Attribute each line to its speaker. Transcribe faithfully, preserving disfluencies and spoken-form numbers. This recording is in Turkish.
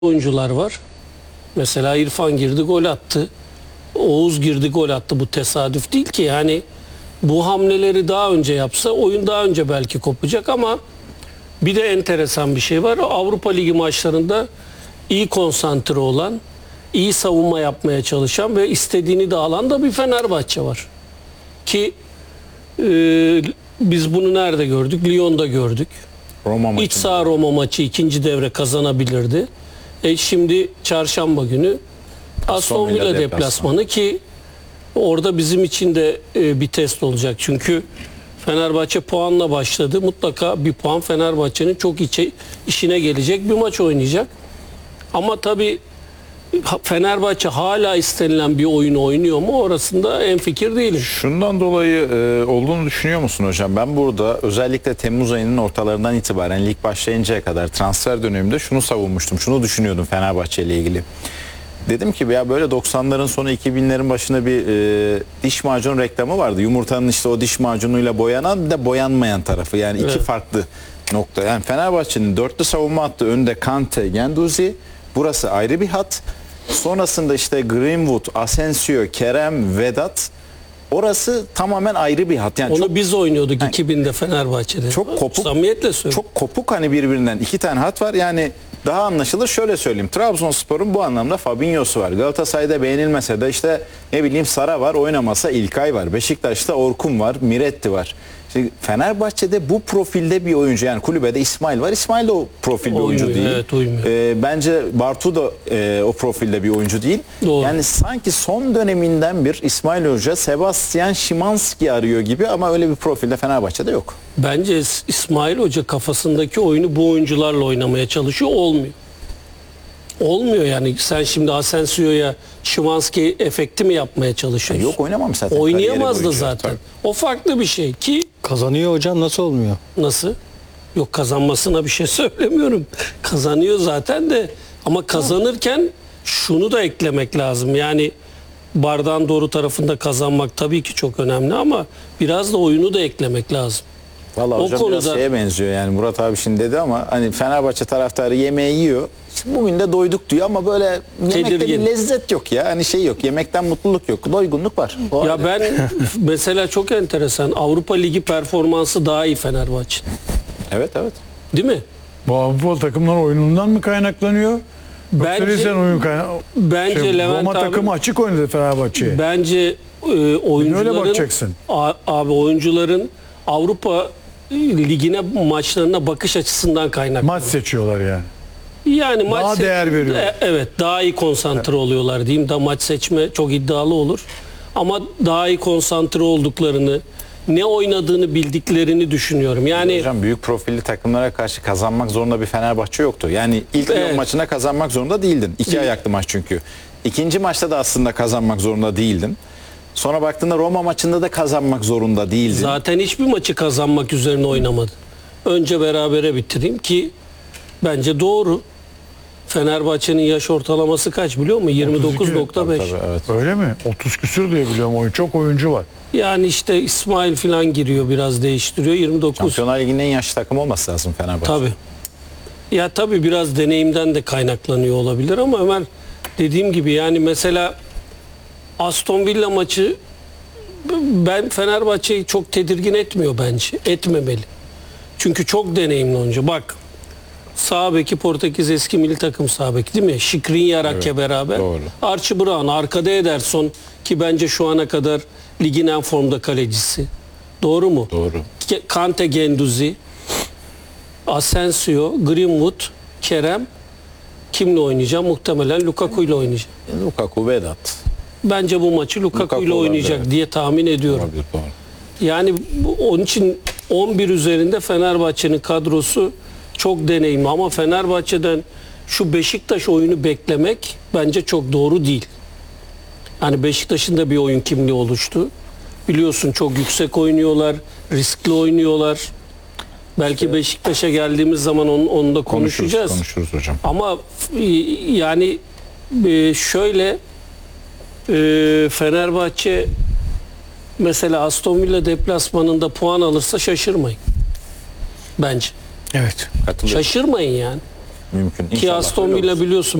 Speaker 1: oyuncular var. Mesela İrfan girdi gol attı. Oğuz girdi gol attı. Bu tesadüf değil ki. Yani bu hamleleri daha önce yapsa oyun daha önce belki kopacak ama bir de enteresan bir şey var. Avrupa Ligi maçlarında iyi konsantre olan, iyi savunma yapmaya çalışan ve istediğini de alan da bir Fenerbahçe var. Ki e, biz bunu nerede gördük? Lyon'da gördük.
Speaker 2: Roma maçı.
Speaker 1: İç saha Roma maçı ikinci devre kazanabilirdi. E şimdi çarşamba günü Aston Villa deplasmanı, deplasmanı ki orada bizim için de e, bir test olacak. Çünkü Fenerbahçe puanla başladı. Mutlaka bir puan Fenerbahçe'nin çok içe, işine gelecek bir maç oynayacak. Ama tabii Fenerbahçe hala istenilen bir oyun oynuyor mu? Orasında en fikir değilim.
Speaker 2: Şundan dolayı e, olduğunu düşünüyor musun hocam? Ben burada özellikle Temmuz ayının ortalarından itibaren lig başlayıncaya kadar transfer döneminde şunu savunmuştum. Şunu düşünüyordum Fenerbahçe ile ilgili. Dedim ki ya böyle doksanların sonu iki binlerin başında bir e, diş macunu reklamı vardı. Yumurtanın işte o diş macunuyla boyanan bir de boyanmayan tarafı. Yani iki
Speaker 1: Evet.
Speaker 2: farklı nokta. Yani Fenerbahçe'nin dörtlü savunma hattı önde Kante, Guendouzi. Burası ayrı bir hat. Sonrasında işte Greenwood, Asensio, Kerem, Vedat. Orası tamamen ayrı bir hat. Yani
Speaker 1: Onu
Speaker 2: çok,
Speaker 1: biz oynuyorduk
Speaker 2: yani,
Speaker 1: iki binde Fenerbahçe'de.
Speaker 2: çok kopuk.
Speaker 1: Samimiyetle söylüyorum.
Speaker 2: Çok kopuk hani birbirinden iki tane hat var. Yani daha anlaşılır şöyle söyleyeyim. Trabzonspor'un bu anlamda Fabinho'su var. Galatasaray'da beğenilmese de işte ne bileyim Sara var, oynamasa İlkay var. Beşiktaş'ta Orkun var, Miretti var. Şimdi Fenerbahçe'de bu profilde bir oyuncu, yani kulübede İsmail var. İsmail de o profilde
Speaker 1: Uymuyor,
Speaker 2: oyuncu değil.
Speaker 1: evet, uymuyor.
Speaker 2: Ee, bence Bartu da e, o profilde bir oyuncu değil.
Speaker 1: Doğru.
Speaker 2: Yani sanki son döneminden bir İsmail Hoca Sebastian Szymanski arıyor gibi ama öyle bir profilde Fenerbahçe'de yok.
Speaker 1: Bence İsmail Hoca kafasındaki oyunu bu oyuncularla oynamaya çalışıyor. Olmuyor. Olmuyor yani. Sen şimdi Asensio'ya Szymanski efekti mi yapmaya çalışıyorsun?
Speaker 2: Yok, oynamam zaten.
Speaker 1: Oynayamaz
Speaker 2: Kariyeri
Speaker 1: da
Speaker 2: boyunca.
Speaker 1: zaten.
Speaker 2: Tabii.
Speaker 1: O farklı bir şey ki
Speaker 3: Kazanıyor hocam, nasıl olmuyor?
Speaker 1: nasıl? Yok, kazanmasına bir şey söylemiyorum. Kazanıyor zaten de ama kazanırken şunu da eklemek lazım. Yani bardağın doğru tarafında kazanmak tabii ki çok önemli ama biraz da oyunu da eklemek lazım.
Speaker 2: Vallahi
Speaker 1: O
Speaker 2: hocam
Speaker 1: konuda-
Speaker 2: biraz şeye benziyor, yani Murat abi şimdi dedi ama hani Fenerbahçe taraftarı yemeği yiyor. İşte bugün de doyduk diyor ama böyle yemekte
Speaker 1: Tedirgin.
Speaker 2: bir lezzet yok ya. Hani şey yok. Yemekten mutluluk yok. Doygunluk var. O
Speaker 1: Ya
Speaker 2: halde.
Speaker 1: ben mesela çok enteresan, Avrupa Ligi performansı daha iyi Fenerbahçe.
Speaker 2: Evet evet.
Speaker 1: Değil mi?
Speaker 4: Bu Avrupa takımlar oyunundan mı kaynaklanıyor?
Speaker 1: Bence-
Speaker 4: Bence, sen oyun kaynak...
Speaker 1: Bence
Speaker 4: Şey,
Speaker 1: Levent
Speaker 4: Roma
Speaker 1: abi-
Speaker 4: takımı açık oynadı Fenerbahçe'ye.
Speaker 1: Bence e, oyuncuların
Speaker 4: bakacaksın.
Speaker 1: A- abi oyuncuların Avrupa Ligi'ne, maçlarına bakış açısından kaynaklı.
Speaker 4: Maç seçiyorlar yani.
Speaker 1: Yani maç
Speaker 4: Daha
Speaker 1: se-
Speaker 4: değer veriyor.
Speaker 1: E, evet, daha iyi konsantre oluyorlar diyeyim. Da maç seçme çok iddialı olur. Ama daha iyi konsantre olduklarını, ne oynadığını bildiklerini düşünüyorum. Yani
Speaker 2: Hocam büyük profilli takımlara karşı kazanmak zorunda bir Fenerbahçe yoktu. Yani ilk Lyon
Speaker 1: Evet.
Speaker 2: maçına kazanmak zorunda değildin. İki
Speaker 1: Değil.
Speaker 2: ayaklı maç çünkü. İkinci maçta da aslında kazanmak zorunda değildin. Sonra baktığında Roma maçında da kazanmak zorunda değildin.
Speaker 1: zaten hiçbir maçı kazanmak üzerine oynamadı. Önce berabere bitireyim ki bence doğru. Fenerbahçe'nin yaş ortalaması kaç biliyor musun? yirmi dokuz nokta beş.
Speaker 2: Tabii, evet.
Speaker 4: Öyle mi? otuz küsür diye biliyorum oyun. Çok oyuncu var.
Speaker 1: Yani işte İsmail falan giriyor, biraz değiştiriyor. yirmi dokuz.
Speaker 2: Şampiyonlar Ligi'nin en yaşlı takımı olması lazım Fenerbahçe.
Speaker 1: Tabii. Ya tabii biraz deneyimden de kaynaklanıyor olabilir ama Ömer, dediğim gibi yani mesela Aston Villa maçı ben Fenerbahçe'yi çok tedirgin etmiyor bence. Etmemeli. Çünkü çok deneyimli oyuncu. Bak, sağ beki Portekiz eski milli takım sağ beki değil mi? Skriniar Ake beraber.
Speaker 2: doğru.
Speaker 1: Archie Brown, arkada Ederson ki bence şu ana kadar ligin en formda kalecisi. Doğru mu?
Speaker 2: Doğru.
Speaker 1: Ke- Kante, Guendouzi, Asensio, Greenwood, Kerem. Kimle oynayacağım? Muhtemelen Lukaku ile oynayacağım.
Speaker 2: Lukaku, Vedat.
Speaker 1: Bence bu maçı Lukaku,
Speaker 2: Lukaku
Speaker 1: ile
Speaker 2: olabilir,
Speaker 1: oynayacak
Speaker 2: evet.
Speaker 1: diye tahmin ediyorum.
Speaker 2: Olabilir, doğru.
Speaker 1: Yani bu- onun için on bir üzerinde Fenerbahçe'nin kadrosu çok deneyimli ama Fenerbahçe'den şu Beşiktaş oyunu beklemek bence çok doğru değil. Yani Beşiktaş'ın da bir oyun kimliği oluştu. Biliyorsun çok yüksek oynuyorlar, riskli oynuyorlar. Belki Beşiktaş'a geldiğimiz zaman onu, onu da konuşacağız.
Speaker 2: Konuşuruz, konuşuruz hocam.
Speaker 1: Ama e, yani e, şöyle e, Fenerbahçe mesela Aston Villa deplasmanında puan alırsa şaşırmayın. Bence.
Speaker 4: Evet.
Speaker 2: Katılıyorum.
Speaker 1: Şaşırmayın yani.
Speaker 2: mümkün.
Speaker 1: Ki
Speaker 2: İnşallah
Speaker 1: Aston
Speaker 2: öyle olur.
Speaker 1: Villa biliyorsun